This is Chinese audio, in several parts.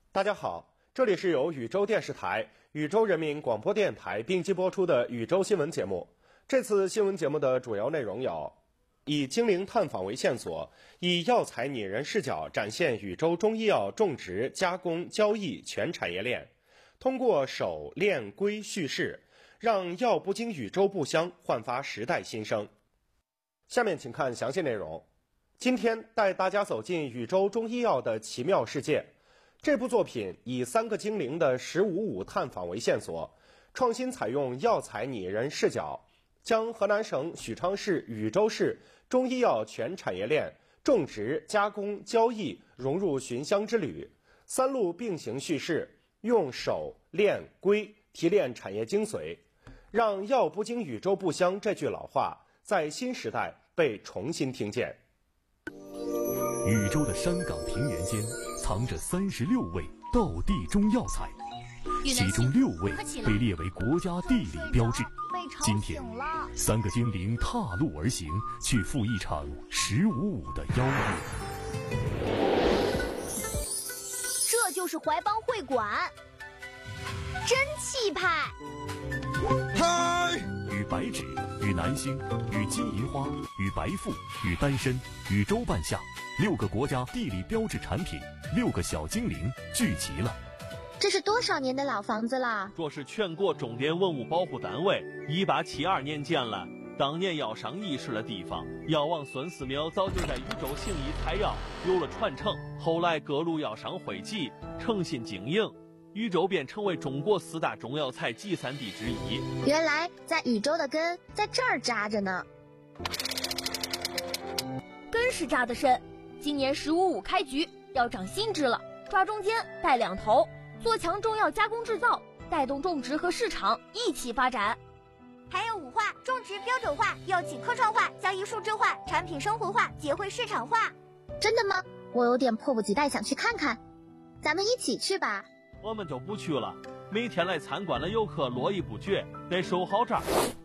大家好，这里是由宇宙电视台、宇宙人民广播电台并机播出的宇宙新闻节目。这次新闻节目的主要内容有：以精灵探访为线索，以药材拟人视角展现宇宙中医药种植、加工、交易全产业链，通过手、链、硅叙事，让药不经宇宙不香，焕发时代新生。下面请看详细内容。今天带大家走进宇宙中医药的奇妙世界。这部作品以3个精灵的15·5探访为线索，创新采用药材拟人视角，将河南省许昌市禹州市中医药全产业链种植、加工、交易融入寻香之旅，3路并行叙事，用手、链、硅提炼产业精髓，让药不经宇宙不香这句老话在新时代被重新听见。 禹州的山岗平原间藏着36味道地中药材，其中6味被列为国家地理标志。今天3个精灵踏路而行，去赴一场15·5的邀约。 这就是怀邦会馆，真气派！ 嗨！ 与白芷、与南星、与金银花、与白富、与丹参、与周半夏6个国家地理标志产品，6个小精灵聚齐了。 这是多少年的老房子了？ 这是全国重点文物保护单位1872年建了，当年药商议事的地方。药王孙思邈早就在禹州行医采药，有了传承。后来各路药商汇集，诚心经营，禹州便成为中国4大中药材集散地之一。 原来在禹州的根在这儿扎着呢。 根是扎得深，今年15·5开局，要长新枝了，抓中间带2头，做强中药加工制造，带动种植和市场一起发展。 还有5化：种植标准化、药企科创化、交易数字化、产品生活化、结汇市场化。 真的吗？我有点迫不及待想去看看，咱们一起去吧。 我们就不去了，每天来参观的游客络绎不绝，得守好这儿。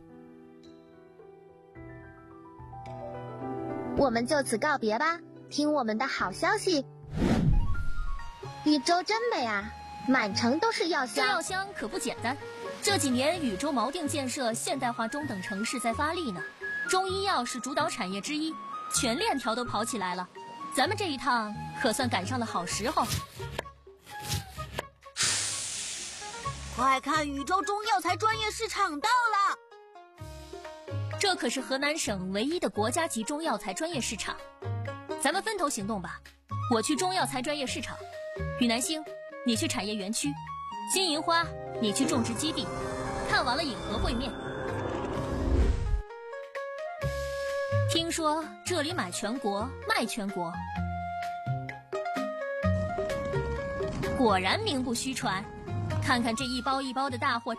我们就此告别吧，听我们的好消息。禹州真美啊，满城都是药香。 这药香可不简单，这几年禹州锚定建设现代化中等城市在发力呢，中医药是主导产业之一，全链条都跑起来了。咱们这一趟可算赶上了好时候。 快看，禹州中药材专业市场到了！ 这可是河南省唯一的国家级中药材专业市场，咱们分头行动吧。我去中药材专业市场，禹南星，你去产业园区，金银花，你去种植基地，看完了引河会面。听说这里买全国，卖全国，果然名不虚传。看看这一包一包的大货